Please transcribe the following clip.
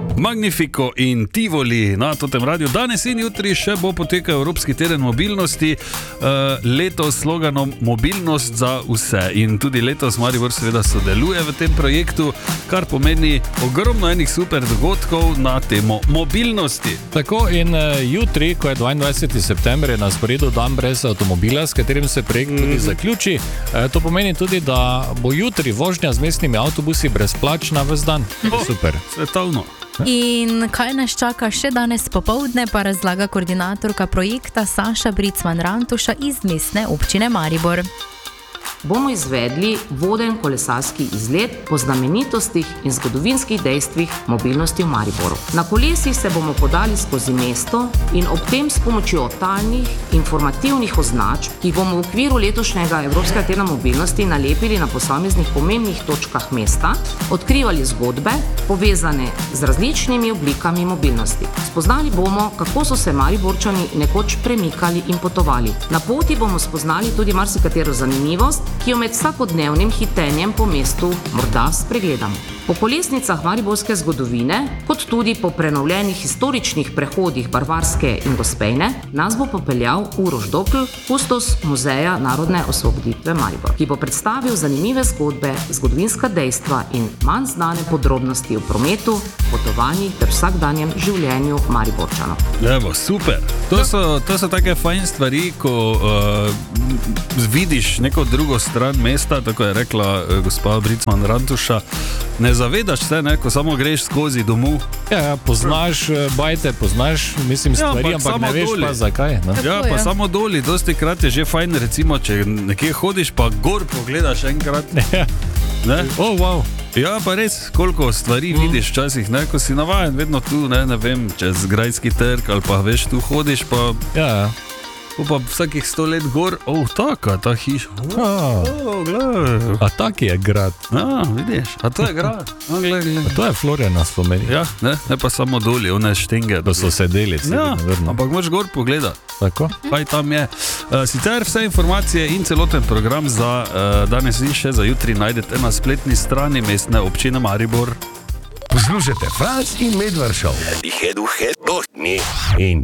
Magnifico in Tivoli na tem radiju. Danes in jutri še bo potekal Evropski teden mobilnosti, letos s sloganom Mobilnost za vse. In tudi letos Maribor seveda sodeluje v tem projektu, kar pomeni ogromno enih super dogodkov na temo mobilnosti. Tako in jutri, ko je 22. september, je na sporedu dan brez avtomobila, s katerim se projekt tudi zaključi. To pomeni tudi, da bo jutri vožnja z mestnimi avtobusi brezplačna ves dan. Super. Svetovno. In kaj nas čaka še danes popoldne, pa razlaga koordinatorka projekta Saša Bricman-Rantuša iz Mestne občine Maribor. Bomo izvedli voden kolesarski izlet po znamenitostih in zgodovinskih dejstvih mobilnosti v Mariboru. Na kolesih se bomo podali skozi mesto in ob tem s pomočjo talnih informativnih označb, ki jih bomo v okviru letošnjega Evropskega tedna mobilnosti nalepili na posameznih pomembnih točkah mesta, odkrivali zgodbe, povezane z različnimi oblikami mobilnosti. Spoznali bomo, kako so se Mariborčani nekoč premikali in potovali. Na poti bomo spoznali tudi marsikatero zanimivost, ki jo med vsakodnevnim hitenjem po mestu morda spregledamo. Po kolesnicah mariborske zgodovine, kot tudi po prenovljenih historičnih prehodih Barvarske in Gospejne, nas bo popeljal Uroš Dokl, kustos Muzeja narodne osvoboditve Maribor, ki bo predstavil zanimive zgodbe, zgodovinska dejstva in manj znane podrobnosti o prometu, potovanjih ter vsakdanjem življenju Mariborčanov. Evo, super. To so take fajn stvari, ko vidiš neko drugo stran mesta, tako je rekla gospa Bricman-Rantuša. Ne zavedaš se, ko samo greš skozi domu. Ja, poznaš bajte, poznaš, stvari, ampak ne veš pa zakaj. Ne? Ja, pa samo doli, dosti krat je že fajn, recimo, če nekje hodiš, pa gor pogledaš enkrat. Ne? Oh, wow. Ja, pa res, koliko stvari vidiš včasih, ko si navajen, vedno tu, ne vem, čez Grajski trg ali pa veš, tu hodiš, pa... Ja. Pa vsakih 100 let gor, taka, ta hiša. Gled. A tak je grad. Vidiš, a to je grad. Gled. A to je Florjana spomeni. Ja, ne pa samo doli, one štenge. To so sedeli. Ja, ampak moš gor pogledati. Tako? Kaj tam je. Sicer vse informacije in celoten program za danes in še za jutri najdete na spletni strani Mestne občine Maribor. Poslušajte Franc in Medvard Show. In